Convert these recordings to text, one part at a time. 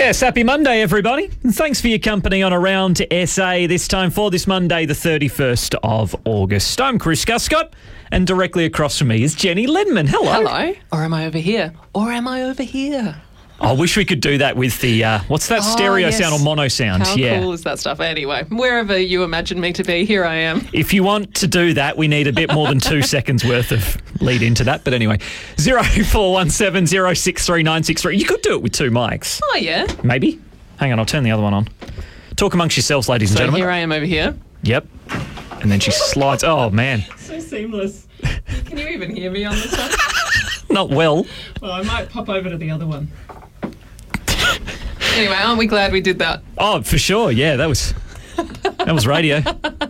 Yes, happy Monday, everybody. And thanks for your company on Around SA this time for this Monday, the 31st of August. I'm Chris Guscott, and directly across from me is Jenny Lenman. Hello. Hello. Or am I over here? Or am I over here? I wish we could do that with the, what's that stereo sound or mono sound? How cool is that stuff? Anyway, wherever you imagine me to be, here I am. If you want to do that, we need a bit more than 2 seconds worth of lead into that. But anyway, 0417 063 963. You could do it with two mics. Oh, yeah. Maybe. Hang on, I'll turn the other one on. Talk amongst yourselves, ladies and gentlemen. So here I am over here. Yep. And then she slides. Oh, man. So seamless. Can you even hear me on this one? Not well. Well, I might pop over to the other one. Anyway, aren't we glad we did that? Oh, for sure. Yeah, that was radio.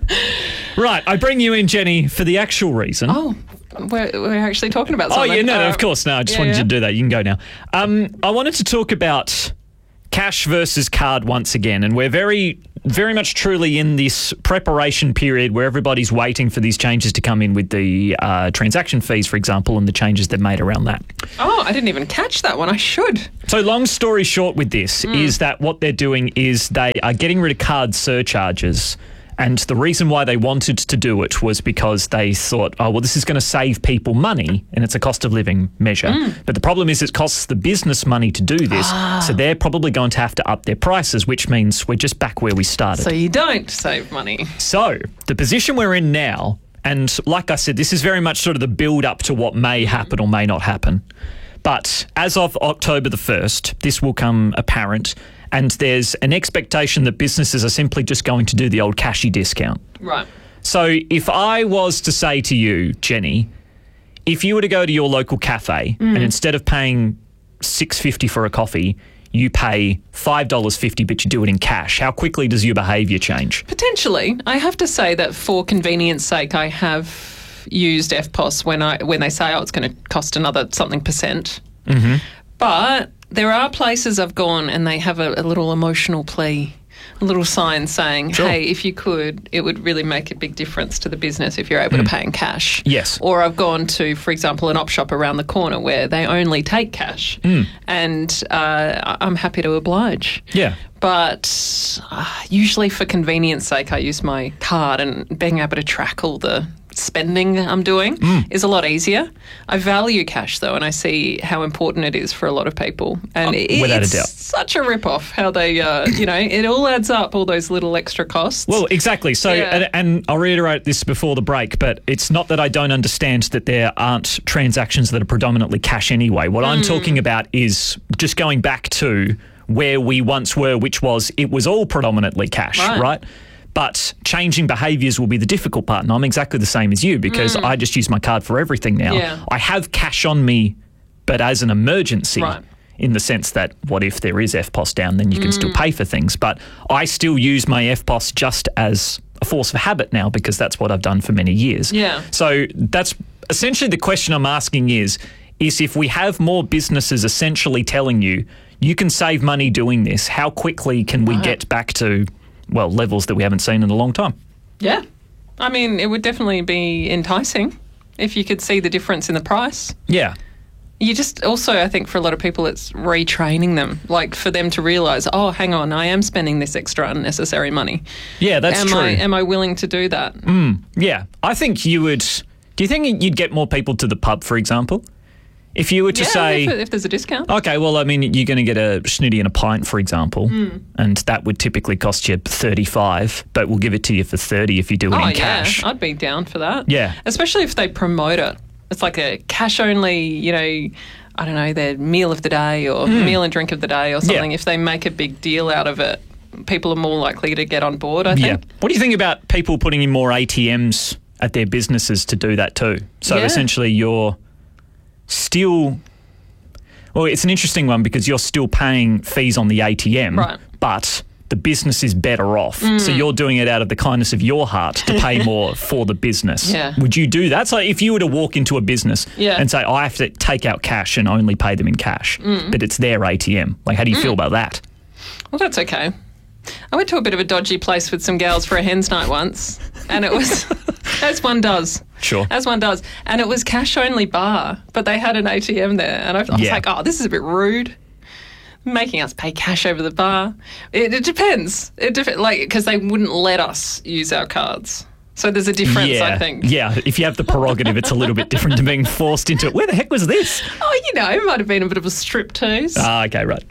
Right, I bring you in, Jenny, for the actual reason. Oh, we're actually talking about something. Oh, yeah, no, of course. No, I just wanted you to do that. You can go now. I wanted to talk about cash versus card once again, and we're very much truly in this preparation period where everybody's waiting for these changes to come in with the transaction fees, for example, and the changes they've made around that. Oh, I didn't even catch that one. I should. So long story short with this is that what they're doing is they are getting rid of card surcharges. And the reason why they wanted to do it was because they thought, oh, well, this is going to save people money and it's a cost of living measure. But the problem is it costs the business money to do this. So they're probably going to have to up their prices, which means we're just back where we started. So you don't save money. So the position we're in now, and like I said, this is very much sort of the build up to what may happen or may not happen. But as of October the 1st, this will come apparent. And there's an expectation that businesses are simply just going to do the old cashy discount. Right. So if I was to say to you, Jenny, if you were to go to your local cafe and instead of paying $6.50 for a coffee, you pay $5.50, but you do it in cash, how quickly does your behaviour change? Potentially. I have to say that for convenience sake, I have used EFTPOS when they say, oh, it's going to cost another something percent. Mm-hmm. But there are places I've gone and they have a little emotional plea, a little sign saying, hey, if you could, it would really make a big difference to the business if you're able to pay in cash. Yes. Or I've gone to, for example, an op shop around the corner where they only take cash and I'm happy to oblige. Yeah. But usually for convenience sake, I use my card, and being able to track all the spending I'm doing is a lot easier. I value cash though, and I see how important it is for a lot of people. And without a doubt, such a rip-off how they, it all adds up, all those little extra costs. Well, exactly. So, and I'll reiterate this before the break, but it's not that I don't understand that there aren't transactions that are predominantly cash anyway. What I'm talking about is just going back to where we once were, which was it was all predominantly cash, right? But changing behaviours will be the difficult part. And I'm exactly the same as you because I just use my card for everything now. Yeah. I have cash on me, but as an emergency, in the sense that what if there is EFTPOS down, then you can still pay for things. But I still use my EFTPOS just as a force of habit now because that's what I've done for many years. Yeah. So that's essentially the question I'm asking is if we have more businesses essentially telling you, you can save money doing this, how quickly can we get back to levels that we haven't seen in a long time? Yeah. I mean, it would definitely be enticing if you could see the difference in the price. Yeah. You just also, I think for a lot of people, it's retraining them, like for them to realise, oh, hang on, I am spending this extra unnecessary money. Yeah, that's true. Am I willing to do that? Yeah. I think you would. Do you think you'd get more people to the pub, for example? If you were to say... if there's a discount. Okay, well, I mean, you're going to get a schnitty and a pint, for example, and that would typically cost you $35, but we'll give it to you for $30 if you do it in cash. I'd be down for that. Yeah. Especially if they promote it. It's like a cash-only, I don't know, their meal of the day or meal and drink of the day or something. Yeah. If they make a big deal out of it, people are more likely to get on board, I think. Yeah. What do you think about people putting in more ATMs at their businesses to do that too? So essentially you're... still, well, it's an interesting one because you're still paying fees on the ATM, but the business is better off. So you're doing it out of the kindness of your heart to pay more for the business. Yeah. Would you do that? So if you were to walk into a business and say, I have to take out cash and only pay them in cash, but it's their ATM, like how do you feel about that? Well, that's okay. I went to a bit of a dodgy place with some gals for a hen's night once, and it was, as one does. Sure. As one does. And it was cash-only bar, but they had an ATM there, and I was like, oh, this is a bit rude. making us pay cash over the bar. It depends. Because they wouldn't let us use our cards. So there's a difference, I think. Yeah, if you have the prerogative, it's a little bit different to being forced into it. Where the heck was this? Oh, it might have been a bit of a striptease. Okay, right.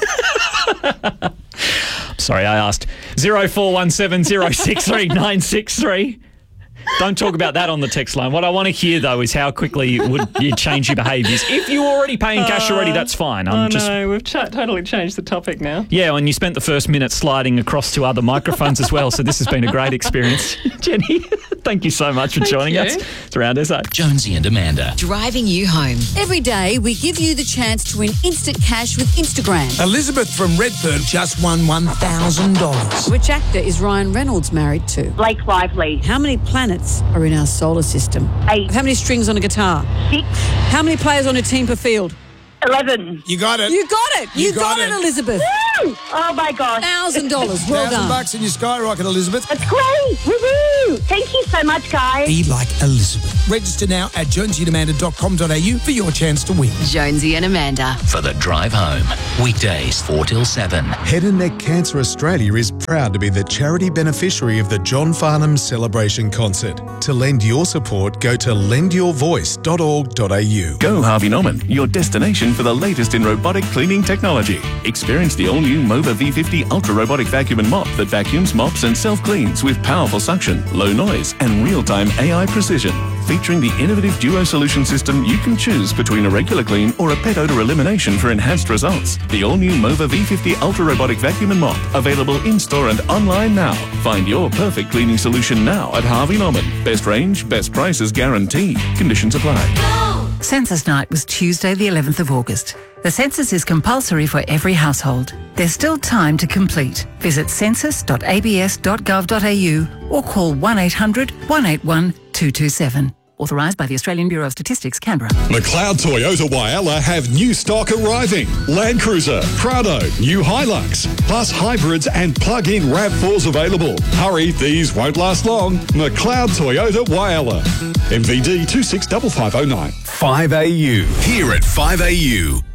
Sorry, I asked. 0417 063 963. Don't talk about that on the text line. What I want to hear, though, is how quickly would you change your behaviours. If you're already paying cash already, that's fine. We've totally changed the topic now. Yeah, and you spent the first minute sliding across to other microphones as well, so this has been a great experience. Jenny, thank you so much for joining us. It's Around SA. Jonesy and Amanda. Driving you home. Every day, we give you the chance to win instant cash with Instagram. Elizabeth from Redfern just won $1,000. Which actor is Ryan Reynolds married to? Blake Lively. How many planets are in our solar system? 8. How many strings on a guitar? 6. How many players on a team per field? 11. You got it. You got it. You got it, Elizabeth. Woo! Oh my gosh. $1,000. Well done. $1,000 in your skyrocket, Elizabeth. That's great. Woohoo! Thank you so much, guys. Be like Elizabeth. Register now at jonesyandamanda.com.au for your chance to win. Jonesy and Amanda. For the drive home. Weekdays 4 till 7. Head and Neck Cancer Australia is proud to be the charity beneficiary of the John Farnham Celebration Concert. To lend your support, go to lendyourvoice.org.au. Go Harvey Norman, your destination for the latest in robotic cleaning technology. Experience the all-new Mova V50 ultra-robotic vacuum and mop that vacuums, mops and self-cleans with powerful suction, low noise and real-time AI precision. Featuring the innovative Duo solution system, you can choose between a regular clean or a pet odor elimination for enhanced results. The all-new Mova V50 ultra-robotic vacuum and mop, available in-store and online now. Find your perfect cleaning solution now at Harvey Norman. Best range, best prices guaranteed. Conditions apply. Census night was Tuesday the 11th of August. The census is compulsory for every household. There's still time to complete. Visit census.abs.gov.au or call 1800 181 227. Authorised by the Australian Bureau of Statistics, Canberra. McLeod Toyota Whyalla have new stock arriving. Land Cruiser, Prado, new Hilux, plus hybrids and plug-in RAV4s available. Hurry, these won't last long. McLeod Toyota Whyalla. MVD 265509. 5AU. Here at 5AU.